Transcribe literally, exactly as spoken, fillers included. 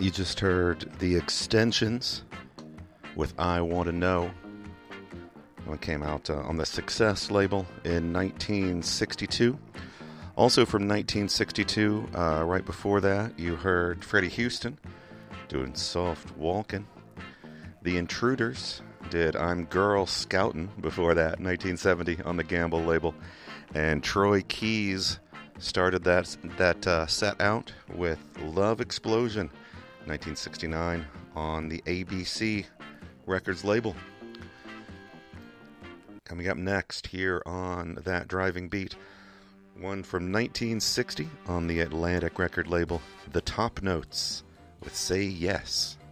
You just heard The Extensions with I Want to Know. It came out uh, on the Success label in nineteen sixty-two. Also from nineteen sixty-two, uh, right before that, you heard Freddie Houston doing Soft Walkin'. The Intruders did I'm Girl Scoutin' before that, nineteen seventy on the Gamble label. And Troy Keys started that, that uh, set out with Love Explosion, nineteen sixty-nine on the A B C Records label. Coming up next here on That Driving Beat, one from nineteen sixty on the Atlantic record label, The Top Notes with Say Yes.